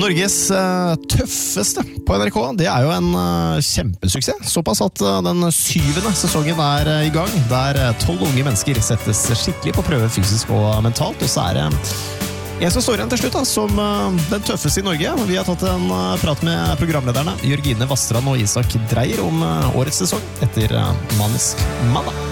Norges tøffeste på NRK, det jo en kjempesuksess. Såpass at den 7. sesongen I gang, der 12 unge mennesker settes skikkelig på prøve fysisk og mentalt. Og så det en som står igjen til slutt, som den tøffeste I Norge. Vi har tatt en prat med programlederne Jørgine Vastrand og Isak Dreyer om årets sesong etter Manisk mandag.